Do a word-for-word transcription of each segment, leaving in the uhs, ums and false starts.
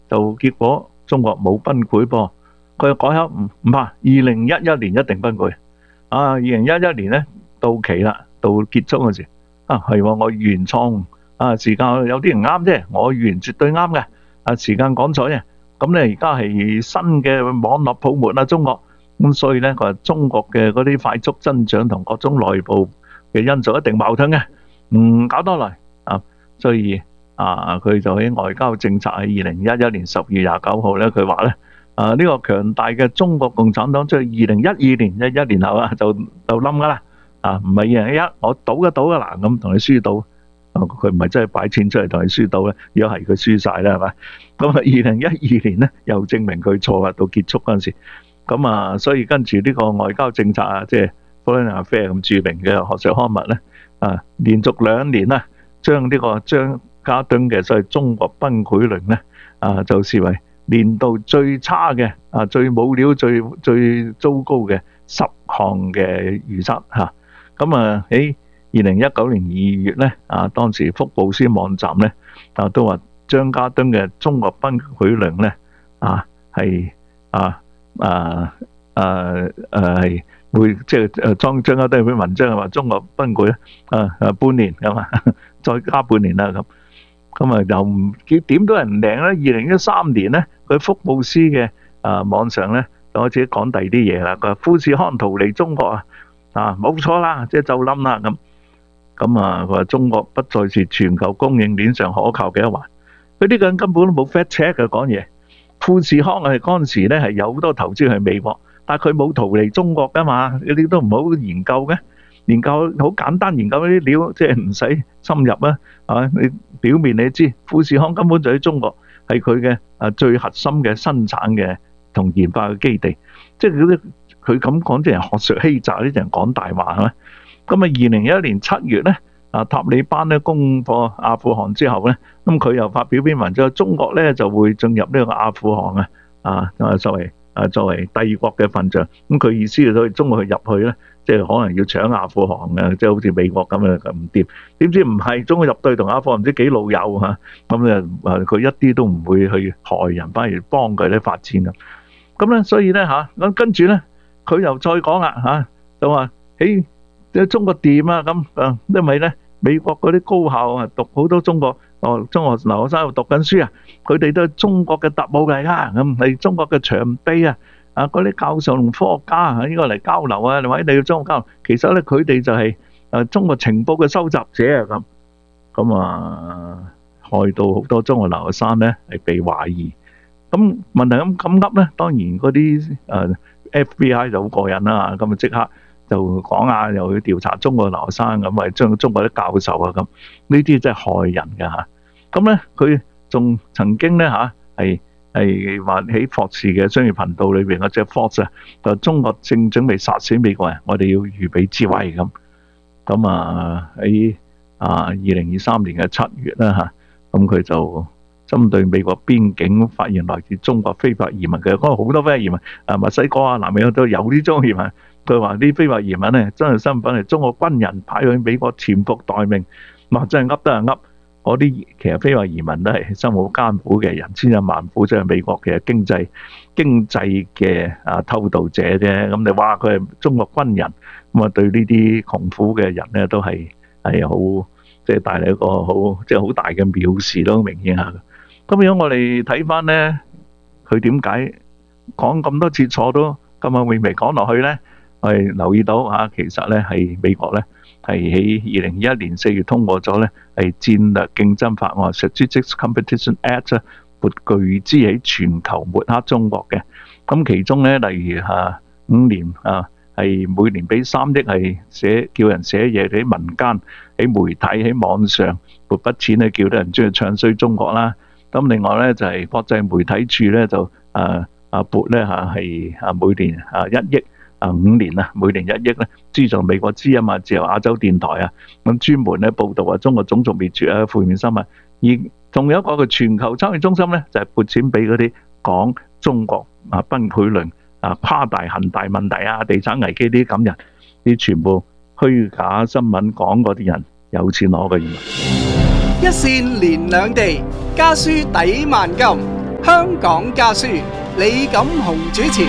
就結果中國冇崩潰噃，佢又改口唔唔怕，二零一一年一定崩潰。啊，二零一一年咧到期啦，到結束嗰時啊係喎，我預言錯誤啊，時間有啲人啱啫，我預言絕對啱嘅，啊時間講錯啫。咁咧而家係新嘅網絡泡沫啊，中國咁，所以咧佢話中國嘅嗰啲快速增長同各種內部嘅因素一定矛盾嘅，唔搞多來啊，所以啊佢就喺外交政策喺二零一一年十月廿九號咧，佢話咧啊呢個強大嘅中國共產黨，即係二零一二年一一年後啊就就冧噶啦，啊唔係二零一一我賭一賭噶啦，咁同你輸賭。佢唔係真係擺錢出嚟同你輸到咧，如果係佢輸晒啦，係咪？咁啊，二零一二年咧又證明佢錯啊，到結束嗰陣時，咁啊，所以跟住呢個外交政策啊，即係 Foreign Affairs 咁著名嘅學術刊物咧，啊，連續兩年啦，將呢個張家敦嘅所謂中國崩潰論咧，啊，就視為年度最差嘅啊，最冇料、最最糟糕嘅十項嘅預測嚇。咁啊，喺二零一九年二月咧，啊當時福布斯網站咧，啊都話張家敦嘅中國崩潰論咧，啊係啊啊啊誒係會即係誒張張家敦篇文章係話中國崩潰咧，啊啊半年咁啊，再加半年啦咁，咁啊又唔點點都係唔靈咧。二零一三年咧，佢福布斯嘅啊網上咧就開始講第二啲嘢啦。佢話富士康逃離中國啊，啊冇錯啦，即係就冧啦咁。咁啊，佢話中國不再是全球供應鏈上可靠嘅一環。佢呢個人根本都冇 fact check 嘅講嘢。富士康係嗰陣時咧係有好多投資去美國，但係佢冇逃離中國噶嘛，你哋都唔好研究嘅。研究好簡單，研究啲料即係唔使深入啊。啊，你表面你知富士康根本就喺中國，係佢嘅啊最核心嘅生產嘅同研發嘅基地。即係佢佢咁講，即係學術欺詐，呢啲人講大話係咪？咁啊，二零一一年七月咧，啊塔利班咧攻破阿富汗之後咧，咁佢又發表篇文章，中國咧就會進入呢個阿富汗啊，啊啊作為啊作為帝國嘅份上，咁佢意思就所以中國去入去咧，即係可能要搶阿富汗嘅，即係好似美國咁樣唔掂。點知唔係，中國入對同阿富汗唔知幾老友嚇，咁咧啊佢一啲都唔會去害人，反而幫佢咧發展啊。咁咧所以咧嚇，咁跟住咧佢又再講啦嚇，就話喺即係中國掂啊咁啊，因為咧美國嗰啲高校啊讀好多中國哦中學留學生喺度讀緊書啊，佢哋都係中國嘅特務嚟㗎，咁係中國嘅長臂啊，啊嗰啲教授同科學家啊應該嚟交流啊，或者你要中國交流，其實咧佢哋就係誒中國情報嘅收集者啊咁，咁啊害到好多中國留學生咧係被懷疑，咁問題咁咁噏咧，當然嗰啲誒 F B I 就好過癮啦，咁啊即刻。就講啊，又去調查中國留學生咁，咪將中國啲教授啊咁，呢啲真係害人㗎嚇。咁咧，佢仲曾經咧嚇係係話喺霍士嘅商業頻道裏邊嗰隻 Fox 啊，就中國正準備殺死美國人，我哋要預備自衛咁。咁啊喺啊二零二三年嘅七月啦嚇，咁佢就針對美國邊境發現來自中國非法移民嘅，嗰個好多非法移民啊，墨西哥啊、南美都有呢種移民。佢話啲非法移民咧，真係身份係中國軍人派去美國潛伏待命，哇！真係噏得係噏。嗰啲其實非法移民都係生活艱苦嘅人，千辛萬苦，即係美國嘅經濟經濟嘅啊偷渡者啫。咁你話佢係中國軍人，咁啊對呢啲窮苦嘅人咧，都係係好即係帶嚟一個好即係好大嘅藐視咯，明顯下。咁如果我哋睇翻咧，佢點解講咁多次錯都咁啊永未講落去咧？我哋留意到嚇，其實咧係美國咧係喺二零二一年四月通過咗咧係戰略競爭法案 （Strategic Competition Act） 咧，撥巨資喺全球抹黑中國嘅。咁其中咧，例如嚇五年啊，係每年俾三億係寫叫人寫嘢喺民間、喺媒體、喺網上撥筆錢咧，叫啲人中意唱衰中國啦。咁另外咧就係國際媒體處咧就啊啊撥咧嚇係啊每年啊一億。啊五年啊，每年一億咧，資助美國之音啊、自由亞洲電台啊，咁專門咧報導啊中國種族滅絕啊、負面新聞。而仲有一個嘅全球參與中心咧，就係撥錢俾嗰啲講中國啊崩潰論啊、誇大恒大問題啊、地產危機呢啲咁人，啲全部虛假新聞講嗰啲人有錢攞嘅。 一線連兩地，家書抵萬金。 香港家書，李錦雄主持。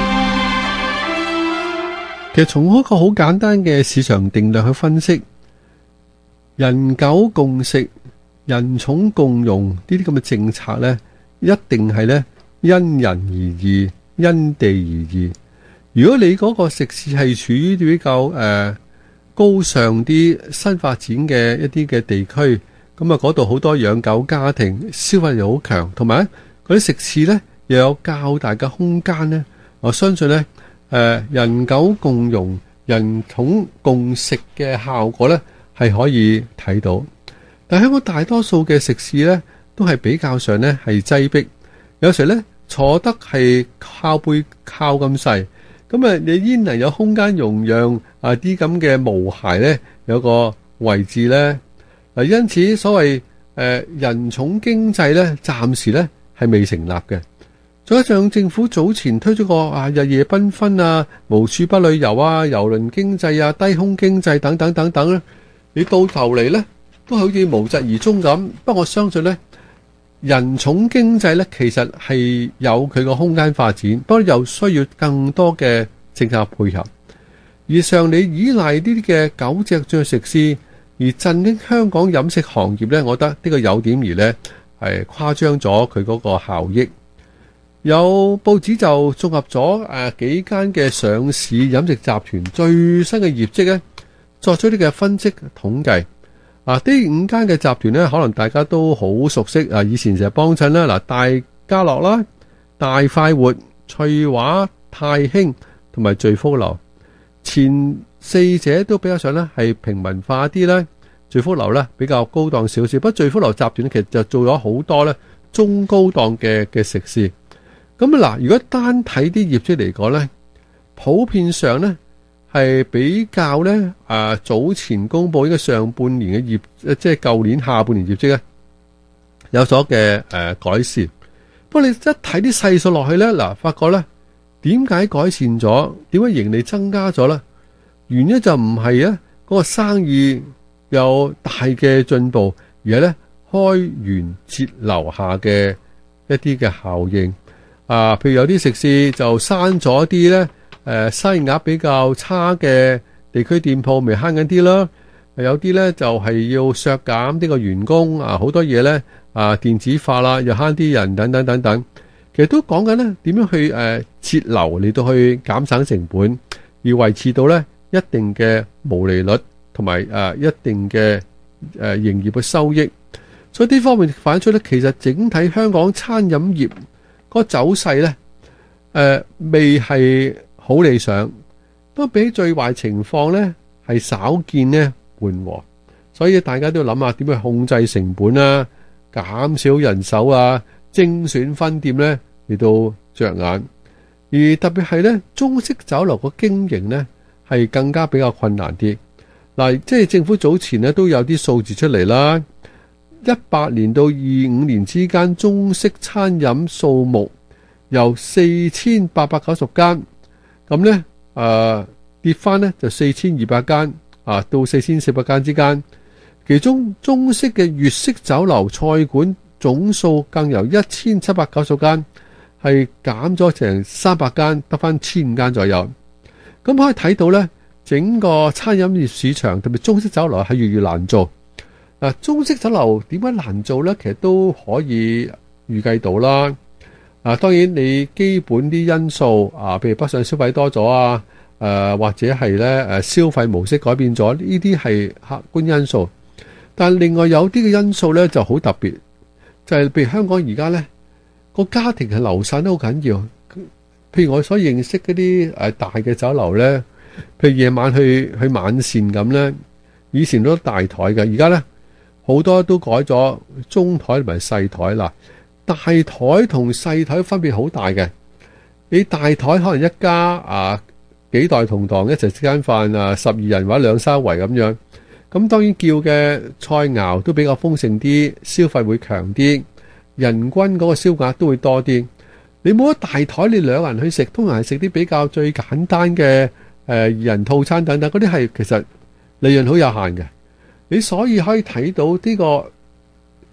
其實從一個好簡單嘅市場定律去分析，人狗共食、人寵共融呢啲咁嘅政策呢，一定係呢因人而異、因地而異。如果你嗰個食肆係處於比較誒、呃、高尚啲、新發展嘅一啲嘅地區，咁啊嗰度好多養狗家庭，消費又好強，同埋嗰啲食肆呢又有較大嘅空間呢，我相信呢。誒、呃、人狗共融、人寵共食嘅效果呢係可以睇到。但香港大多數嘅食肆呢都係比較上呢係擠迫，有時呢坐得係靠背靠咁細，咁啊你焉能有空間容讓啊啲咁嘅毛孩呢有個位置呢？嗱，因此所謂誒、呃、人寵經濟呢，暫時呢係未成立嘅。再加上政府早前推咗個啊日夜繽紛啊、無處不旅遊啊、郵輪經濟啊、低空經濟等等等等咧，你到頭嚟咧都好似無疾而終咁。不過我相信咧，人寵經濟咧其實係有佢個空間發展，不過又需要更多嘅政策配合。而上你依賴呢啲嘅狗隻進食肆，而振興香港飲食行業咧，我覺得呢個有點而咧係誇張咗佢嗰個效益。有報紙就綜合咗誒幾間嘅上市飲食集團最新嘅業績咧，作出啲嘅分析統計。啊，呢五間嘅集團咧，可能大家都好熟悉啊，以前成日幫襯啦。嗱，大家樂啦、大快活、翠華、泰興同埋聚福樓，前四者都比較上咧係平民化啲啦。聚福樓咧比較高檔少少，不過聚福樓集團其實就做咗好多咧中高檔嘅嘅食肆。咁嗱，如果單睇啲業績嚟講咧，普遍上咧係比較咧啊早前公佈呢個上半年嘅業，即係舊年下半年業績咧有所嘅誒改善。不過你一睇啲細數落去咧，嗱，發覺咧點解改善咗？點解盈利增加咗咧？原因就唔係啊嗰個生意有大嘅進步，而係咧開源節流下嘅一啲嘅效應。啊，譬如有啲食肆就刪咗啲咧，誒生意額比較差嘅地區店鋪，咪慳緊啲啦。有啲咧就係、是、要削減呢個員工啊，好多嘢咧啊電子化啦，又慳啲人等等等等。其實都講緊咧點樣去誒、啊、節流嚟到去減省成本，而維持到咧一定嘅毛利率同埋誒一定嘅誒、啊、營業嘅收益。所以呢方面反映出咧，其實整體香港餐飲業個走勢咧，誒、呃、未係好理想，不過比最壞情況咧係少見咧緩和，所以大家都要諗下點去控制成本啊，減少人手啊，精選分店咧嚟到着眼，而特別係咧中式酒樓個經營咧係更加比較困難啲。嗱，即係政府早前咧都有啲數字出嚟啦。一八年到二五年之間，中式餐飲數目由四千八百九十間，咁咧誒跌翻咧就四千二百間啊，到四千四百間之間。其中中式嘅粵式酒樓菜館總數更由一千七百九十間係減咗成三百間，得翻千五間左右。咁可以睇到咧，整個餐飲業市場特別中式酒樓係越嚟越難做。嗱，中式酒樓點解難做呢？其實都可以預計到啦。啊，當然你基本啲因素啊，譬如北上消費多咗啊，誒或者係咧誒消費模式改變咗，呢啲係客觀因素。但另外有啲嘅因素咧就好特別，就係譬如香港而家咧個家庭係流散得好緊要。譬如我所認識嗰啲誒大嘅酒樓咧，譬如夜晚去去晚膳咁咧，以前都大台嘅，而家咧。好多都改咗中台同埋細台啦，大台同細台分別好大嘅。你大台可能一家啊幾代同堂一齊食間飯啊，十二人或者兩三圍咁樣。咁當然叫嘅菜肴都比較豐盛啲，消費會強啲，人均嗰個消額都會多啲。你冇咗大台，你兩人去食，通常係食啲比較最簡單嘅誒二人套餐等等，嗰啲係其實利潤好有限嘅。你所以可以睇到呢個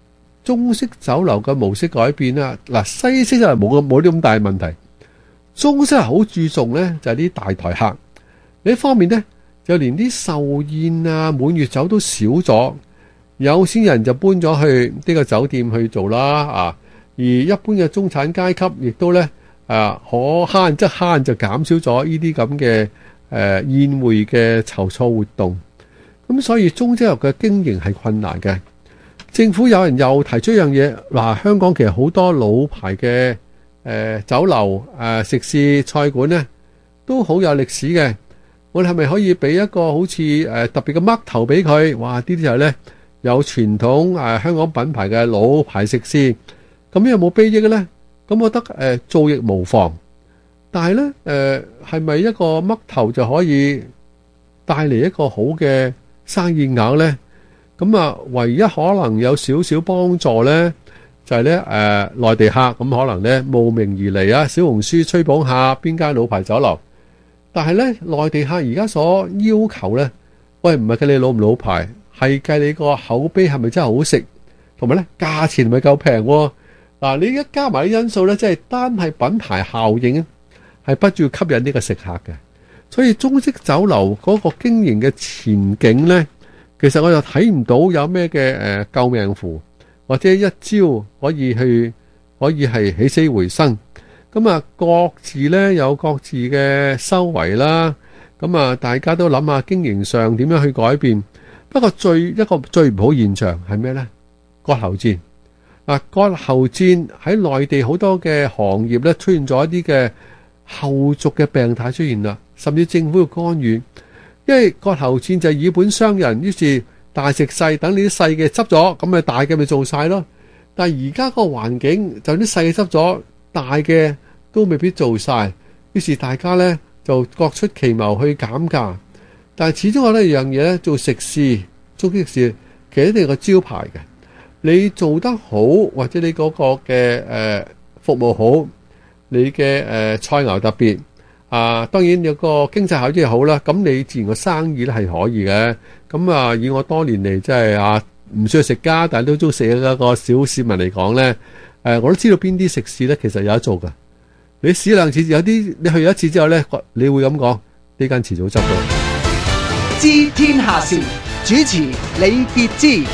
中式酒樓嘅模式改變啦。嗱，西式就係冇冇啲咁大問題，中式係好注重呢，就係啲大台客。另一方面呢，就連啲壽宴啊、滿月酒都少咗，有錢人就搬咗去呢個酒店去做啦啊。而一般嘅中產階級亦都呢，啊，可慳則慳，就減少咗呢啲咁嘅誒宴會嘅籌措活動。咁所以中式酒樓嘅經營係困難嘅。政府有人又提出一樣嘢，嗱，香港其實好多老牌嘅誒、呃、酒樓、誒、呃、食肆、菜館呢，都好有歷史嘅。我哋係咪可以俾一個好似誒、呃、特別嘅嘜頭俾佢？哇！呢啲就係呢，有傳統誒、呃、香港品牌嘅老牌食肆，咁有冇裨益嘅呢？咁我覺得誒、呃、做亦無妨，但係呢，誒係咪一個嘜頭就可以帶嚟一個好嘅生意額呢？咁啊，唯一可能有少少幫助呢，就係呢誒內地客咁可能呢慕名而嚟啊，小紅書吹捧下邊間老牌酒樓。但係呢，內地客而家所要求呢，喂，唔係計你老唔老牌，係計你個口碑係咪真係好食，同埋呢價錢係咪夠平喎？嗱，你一加埋啲因素呢，即係單係品牌效應，係不住吸引呢個食客嘅。所以中式酒樓嗰個經營嘅前景呢，其實我又睇唔到有咩嘅誒救命符，或者一招可以去可以係起死回生。咁啊，各自呢有各自嘅修為啦。咁啊，大家都諗下經營上點樣去改變。不過最一個最唔好現象係咩呢？割喉戰。嗱，割喉戰喺內地好多嘅行業呢，出現咗一啲嘅後續嘅病態出現啦，甚至政府要干預。因為割喉戰就係以本傷人，於是大食細，等你啲細嘅執咗，咁咪大嘅咪做晒咯。但係而家個環境就啲細嘅執咗，大嘅都未必做晒，於是大家呢就各出奇謀去減價。但係始終有呢樣嘢咧，做食肆、中式食肆其實一定有個招牌嘅。你做得好，或者你嗰個嘅誒、呃、服務好，你嘅誒、呃、菜肴特別。啊，當然有個經濟效益好啦，咁你自然個生意咧係可以嘅。咁啊，以我多年嚟即係啊，唔需要食家，但係都中意食一個小市民嚟講咧，誒、啊，我都知道邊啲食肆咧其實有得做㗎。你試兩次，有啲你去一次之後咧，你會咁講，呢間遲早執到。 知天下事，主持李傑之。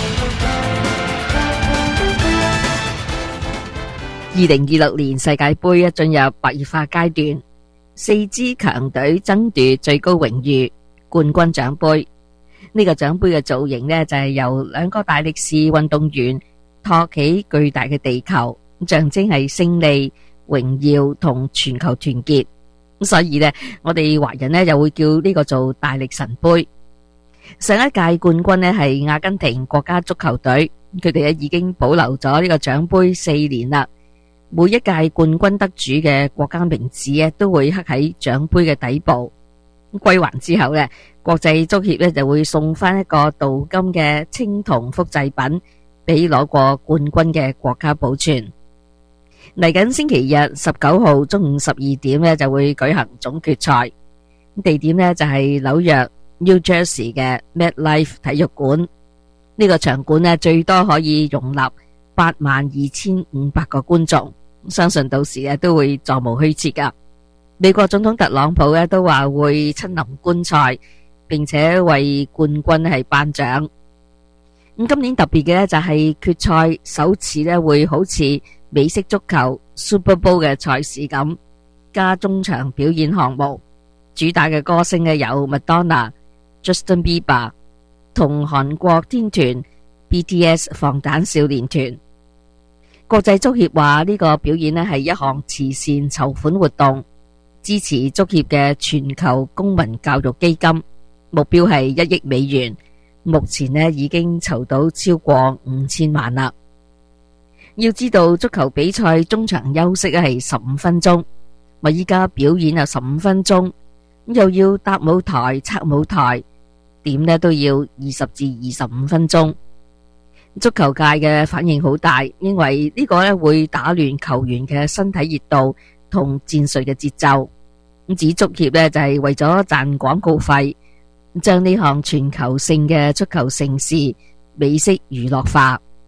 二零二六年世界盃一進入白熱化階段。四支強隊爭奪最高榮譽冠軍獎盃。呢個獎盃嘅造型呢，就係由兩個大力士運動員托起巨大嘅地球，象徵係勝利、榮耀同全球團結。所以呢，我哋華人呢又會叫呢個做大力神盃。上一屆冠軍呢係阿根廷國家足球隊，佢哋已經保留咗呢個獎盃四年啦。每一屆冠軍得主嘅國家名字都會刻喺獎盃嘅底部。歸還之後呢，國際足協呢就會送翻一個鍍金嘅青銅複製品俾攞過冠軍嘅國家保存。嚟緊星期日十九號中午十二點呢就會舉行總決賽，地點呢就係紐約 New Jersey 嘅 MetLife 體育館。呢個場館呢最多可以容納八萬二千五百個觀眾。相信到時咧都會座無虛設噶。美國總統特朗普咧都話會親臨觀賽，並且為冠軍係頒獎。咁今年特別嘅咧就係決賽首次咧會好似美式足球 Super Bowl 嘅賽事咁，加中場表演項目，主打嘅歌星咧有麥當娜、Justin Bieber 同韓國天團 B T S 防彈少年團。國際足協話呢個表演咧係一項慈善籌款活動，支持足協嘅全球公民教育基金，目標係一億美元。目前咧已經籌到超過五千萬啦。要知道足球比賽中場休息咧係十五分鐘，我依家表演有十五分鐘，又要搭舞台、拆舞台，點咧都要二十至二十五分鐘。足球界嘅反應好大，因為呢個咧會打亂球員嘅身體熱度同戰術嘅節奏。咁指足協咧就係為咗賺廣告費，將呢項全球性嘅足球盛事美式娛樂化。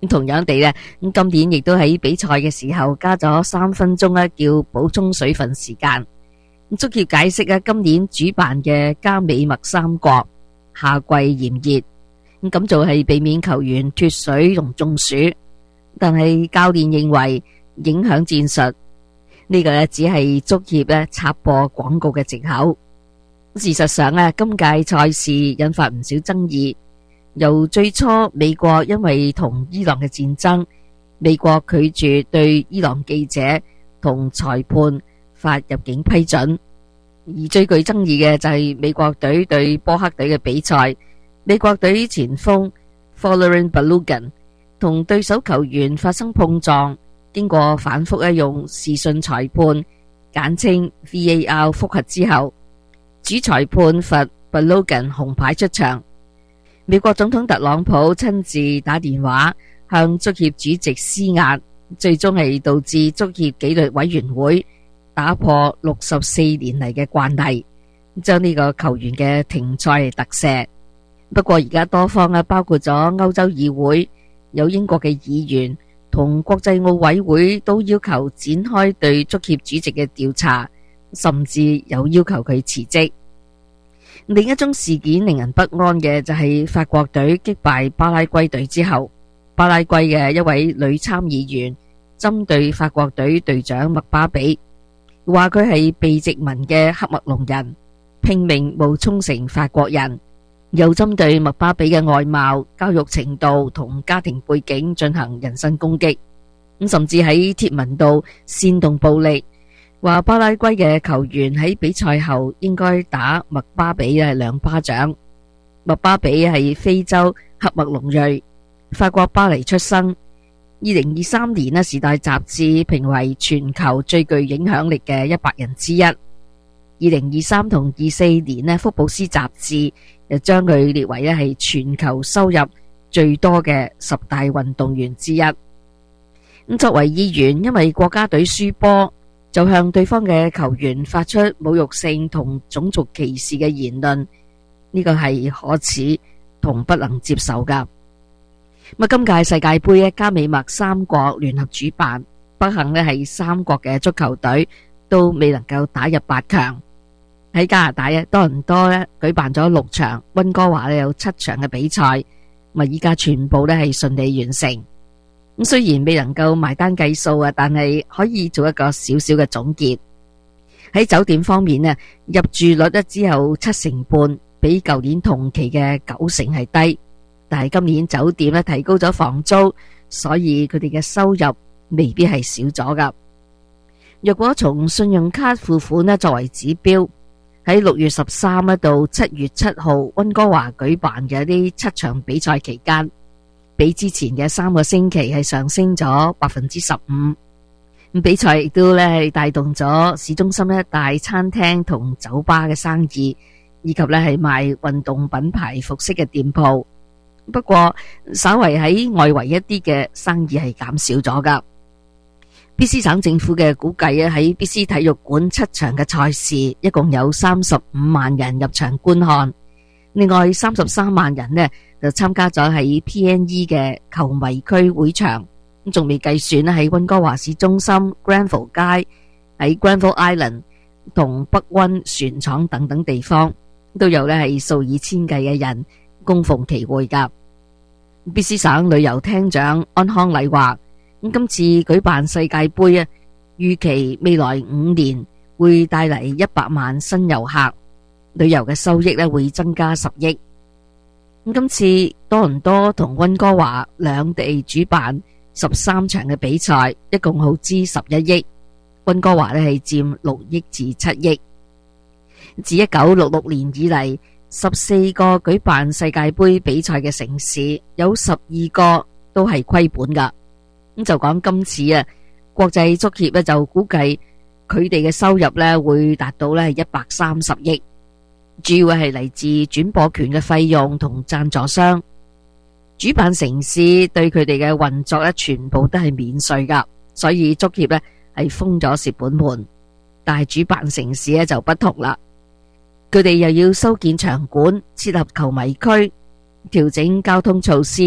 同樣地呢，咁今年亦都喺比賽嘅時候加咗三分鐘咧，叫補充水分時間。足協解釋啊，今年主辦嘅加美墨三國夏季炎熱，咁咁做係避免球員脫水同中暑。但係教練認為影響戰術，呢個咧只係足協咧插播廣告嘅藉口。事實上啊，今屆賽事引發唔少爭議。由最初美國因為同伊朗嘅戰爭，美國拒絕對伊朗記者同裁判發入境批准，而最具爭議嘅就係美國隊對波黑隊嘅比賽，美國隊前鋒 Folarin Balogun 同對手球員發生碰撞，經過反覆咧用視訊裁判簡稱 V A R 複核之後，主裁判罰 Balogun 紅牌出場。美國總統特朗普親自打電話向足協主席施壓，最終係導致足協紀律委員會打破六十四年嚟嘅慣例，將呢個球員嘅停賽特赦。不過而家多方啊，包括咗歐洲議會、有英國嘅議員同國際奧委會都要求展開對足協主席嘅調查，甚至有要求佢辭職。另一宗事件令人不安嘅就係法國隊擊敗巴拉圭隊之後，巴拉圭嘅一位女參議員針對法國隊隊長麥巴比，話佢係被殖民嘅喀麥隆人，拼命冒充成法國人，又針對麥巴比嘅外貌、教育程度同家庭背景進行人身攻擊，咁甚至喺貼文度煽動暴力，話巴拉圭嘅球員喺比賽後應該打麥巴比嘅兩巴掌。麥巴比係非洲喀麥隆裔，法國巴黎出生。二零二三年呢，時代雜誌評為全球最具影響力嘅一百人之一。二零二三同二四年呢，福布斯雜誌又將佢列為咧係全球收入最多嘅十大運動員之一。咁作為議員，因為國家隊輸波，就向對方嘅球員發出侮辱性同種族歧視嘅言論，呢個係可恥同不能接受噶。咁今屆世界盃加美墨三國聯合主辦，不幸咧係三國嘅足球隊都未能夠打入八強。喺加拿大咧，多倫多咧舉辦咗六場，溫哥華咧有七場嘅比賽，咁依家全部咧係順利完成。咁雖然未能夠埋單計數啊，但係可以做一個小小嘅總結。喺酒店方面呢，入住率咧只有七成半，比舊年同期嘅九成係低。但係今年酒店咧提高咗房租，所以佢哋嘅收入未必係少咗噶。若果從信用卡付款咧作為指標，喺六月十三到七月七號溫哥華舉辦嘅呢七場比賽期間，比之前嘅三個星期係上升咗百分之十五。咁比賽亦都咧係帶動咗市中心一帶餐廳同酒吧嘅生意，以及咧係賣運動品牌服飾嘅店鋪。不過稍為喺外圍一啲嘅生意係減少咗噶。B C 省政府嘅估計啊，喺 B C 體育館七場嘅賽事，一共有三十五萬人入場觀看。另外三十三萬人呢就參加咗喺 P N E 嘅球迷區會場，咁仲未計算咧喺溫哥華市中心 Granville 街、喺 Granville Island 同北溫船廠等等地方，都有咧係數以千計嘅人供奉其會噶。B C 省旅遊廳長安康禮話，咁今次舉辦世界盃啊，預期未來五年會帶嚟一百萬新遊客，旅遊嘅收益咧會增加十億。咁今次多倫多同溫哥華兩地主辦十三場嘅比賽，一共耗資十一億，溫哥華咧係佔六億至七億。自一九六六年以嚟，十四個舉辦世界盃比賽嘅城市，有十二個都係虧本噶。咁就講今次啊，國際足協咧就估計佢哋嘅收入咧會達到咧一百三十億，主要係嚟自轉播權嘅費用同贊助商。主辦城市對佢哋嘅運作咧全部都係免稅噶，所以足協咧係封咗蝕本門。但係主辦城市咧就不同啦。佢哋又要修建場館、設立球迷區、調整交通措施、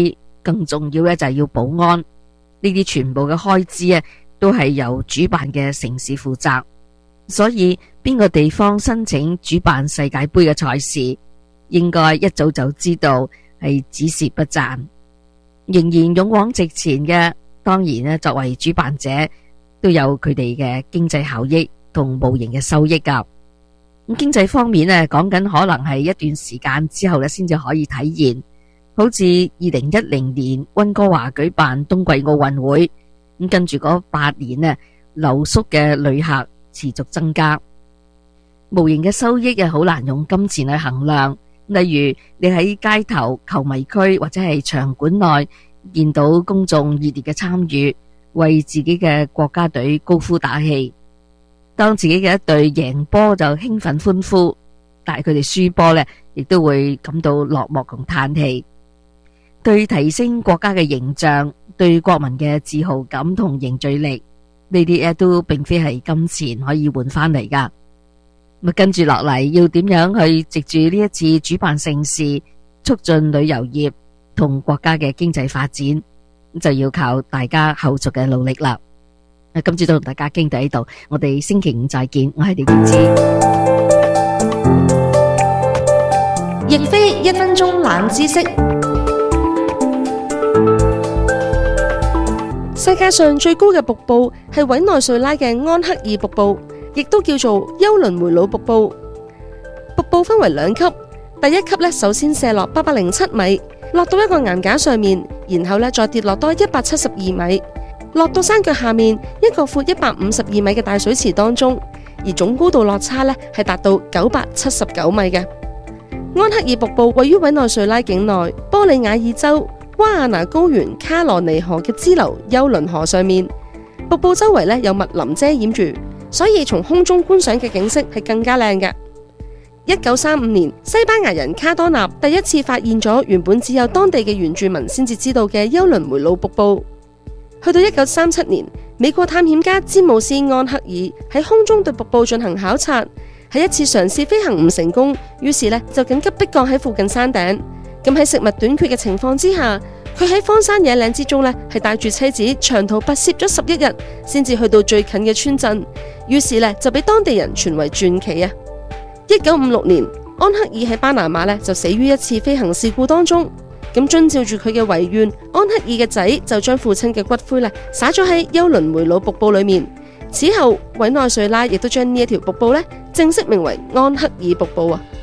更重要咧就係要保安，呢啲全部嘅開支啊都係由主辦嘅城市負責，所以邊個地方申請主辦世界盃嘅賽事，應該一早就知道係只蝕不賺，仍然勇往直前嘅，當然咧作為主辦者都有佢哋嘅經濟效益同無形嘅收益噶。咁經濟方面咧，講緊可能係一段時間之後咧先至可以體現，好似二零一零年溫哥華舉辦冬季奧運會，咁跟住嗰八年咧留宿嘅旅客持續增加，無形嘅收益啊好難用金錢去衡量。例如你喺街頭、球迷區或者係場館內見到公眾熱烈嘅參與，為自己嘅國家隊高呼打氣。當自己嘅一隊贏波就興奮歡呼，但係佢哋輸波呢，亦都會感到落寞同嘆氣。對提升國家嘅形象、對國民嘅自豪感同凝聚力，呢啲嘢都並非係金錢可以換翻嚟噶。咁跟住落嚟要點樣去藉住呢一次主辦盛事，促進旅遊業同國家嘅經濟發展，就要靠大家後續嘅努力啦。今朝都同大家傾到呢度，我哋星期五再見。我係李潔芝。 亦非一分鐘冷知識。世界上最高嘅瀑布係委內瑞拉嘅安克爾瀑布，亦都叫做休倫梅魯瀑布。瀑布分為兩級，第一級咧首先射落八百零七米，落到一個岩架上面，然後咧再跌落多一百七十二米。落到山腳下面一個闊一百五十二米嘅大水池當中，而總高度落差呢係達到九百七十九米嘅。安克爾瀑布位於委內瑞拉境內波里瓦爾州瓦亞拿高原卡羅尼河嘅支流休倫河上面，瀑布周圍呢有密林遮掩住，所以從空中觀賞嘅景色係更加靚嘅。一九三五年，西班牙人卡多納第一次發現咗原本只有當地嘅原住民先至知道嘅休倫梅魯瀑布。去到一九三七年，美國探險家詹姆斯安克爾喺空中對瀑布進行考察，喺一次嘗試飛行唔成功，於是呢就緊急迫降喺附近山頂。咁喺食物短缺嘅情況之下，佢喺荒山野嶺之中呢係帶住妻子長途跋涉咗十一日，先至去到最近嘅村鎮。於是呢就俾當地人傳為傳奇啊！一九五六年，安克爾喺巴拿馬呢就死於一次飛行事故當中。咁遵照住佢嘅遺願，安克爾嘅仔就將父親嘅骨灰咧灑咗喺休倫梅魯瀑布裏面。此後，委內瑞拉亦都將呢一條瀑布咧正式名為安克爾瀑布啊。